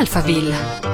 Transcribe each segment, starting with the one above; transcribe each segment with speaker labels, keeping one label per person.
Speaker 1: Alphaville.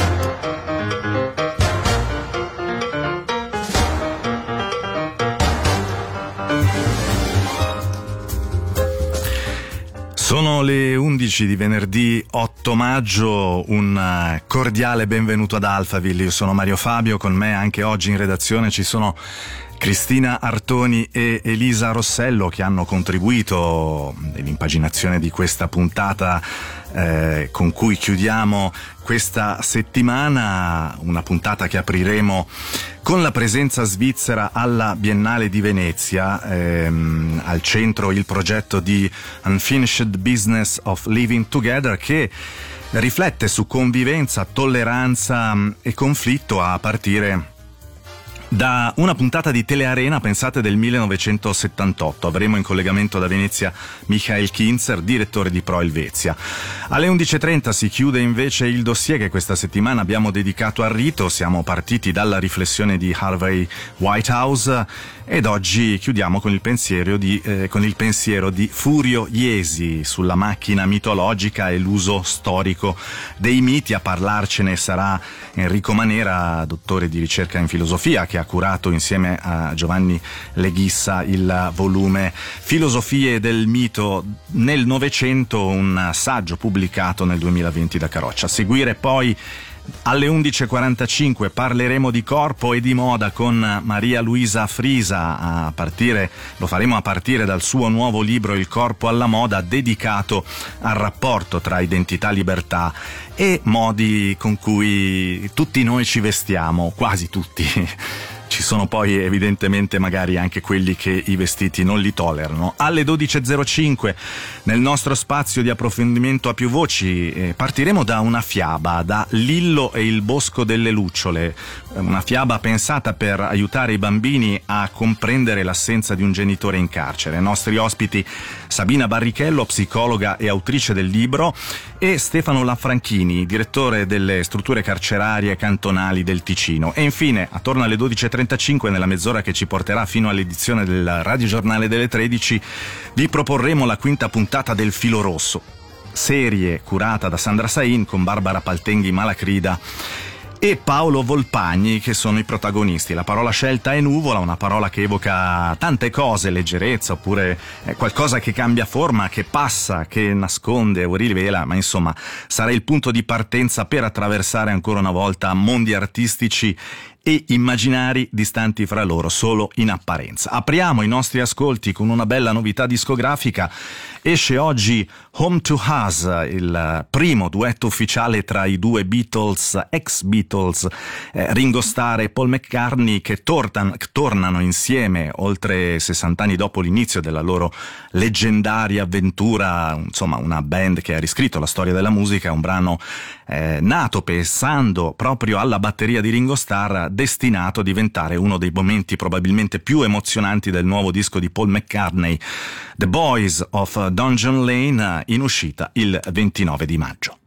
Speaker 2: Sono le 11 di venerdì 8 maggio, un cordiale benvenuto ad Alphaville. Io sono Mario Fabio, con me anche oggi in redazione ci sono Cristina Artoni e Elisa Rossello, che hanno contribuito nell'impaginazione di questa puntata con cui chiudiamo questa settimana, una puntata che apriremo con la presenza svizzera alla Biennale di Venezia, al centro il progetto di Unfinished Business of Living Together, che riflette su convivenza, tolleranza e conflitto a partire da una puntata di Telearena, pensate, del 1978. Avremo in collegamento da Venezia Michael Kinzer, direttore di Pro Helvetia. Alle 11.30 si chiude invece il dossier che questa settimana abbiamo dedicato al rito. Siamo partiti dalla riflessione di Harvey Whitehouse ed oggi chiudiamo con il pensiero di Furio Iesi sulla macchina mitologica e l'uso storico dei miti. A parlarcene sarà Enrico Manera, dottore di ricerca in filosofia, che ha curato insieme a Giovanni Leghissa il volume Filosofie del mito nel Novecento, un saggio pubblicato nel 2020 da Caroccia. A seguire poi alle 11.45 parleremo di corpo e di moda con Maria Luisa Frisa, lo faremo a partire dal suo nuovo libro Il corpo alla moda, dedicato al rapporto tra identità, libertà e modi con cui tutti noi ci vestiamo, quasi tutti. Ci sono poi evidentemente magari anche quelli che i vestiti non li tollerano. Alle 12.05 nel nostro spazio di approfondimento a più voci partiremo da una fiaba, da Lillo e il bosco delle lucciole, una fiaba pensata per aiutare i bambini a comprendere l'assenza di un genitore in carcere. Nostri ospiti Sabina Barrichello, psicologa e autrice del libro, e Stefano Lanfranchini, direttore delle strutture carcerarie cantonali del Ticino. E infine, attorno alle 12.35, nella mezz'ora che ci porterà fino all'edizione del radiogiornale delle 13, vi proporremo la quinta puntata del Filo Rosso, serie curata da Sandra Sain con Barbara Paltenghi Malacrida e Paolo Volpagni, che sono i protagonisti. La parola scelta è nuvola, una parola che evoca tante cose, leggerezza, oppure qualcosa che cambia forma, che passa, che nasconde o rivela, ma insomma sarà il punto di partenza per attraversare ancora una volta mondi artistici e immaginari distanti fra loro solo in apparenza. Apriamo i nostri ascolti con una bella novità discografica. Esce oggi Home to Us, il primo duetto ufficiale tra i due Beatles, ex-Beatles, Ringo Starr e Paul McCartney, che tornano insieme oltre 60 anni dopo l'inizio della loro leggendaria avventura. Insomma, una band che ha riscritto la storia della musica, un brano nato pensando proprio alla batteria di Ringo Starr, destinato a diventare uno dei momenti probabilmente più emozionanti del nuovo disco di Paul McCartney, The Boys of Dungeon Lane, in uscita il 29 di maggio.